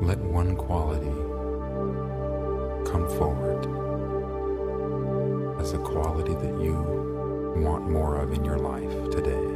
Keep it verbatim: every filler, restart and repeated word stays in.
let one quality come forward as a quality that you want more of in your life today.